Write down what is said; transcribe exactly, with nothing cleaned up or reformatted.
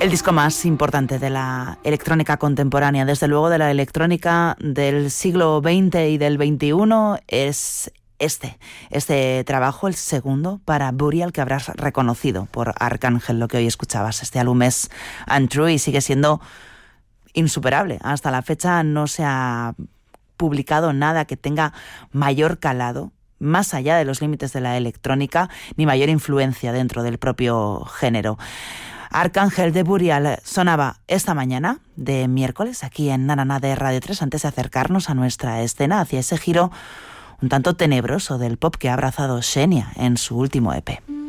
El disco más importante de la electrónica contemporánea, desde luego de la electrónica del siglo veinte y del veintiuno, es este, este trabajo, el segundo para Burial, que habrás reconocido por Arcángel, lo que hoy escuchabas. Este álbum es Untrue y sigue siendo insuperable. Hasta la fecha no se ha publicado nada que tenga mayor calado, más allá de los límites de la electrónica, ni mayor influencia dentro del propio género. Arcángel de Burial sonaba esta mañana de miércoles aquí en Nanana de Radio tres, antes de acercarnos a nuestra escena, hacia ese giro un tanto tenebroso del pop que ha abrazado Xenia en su último E P.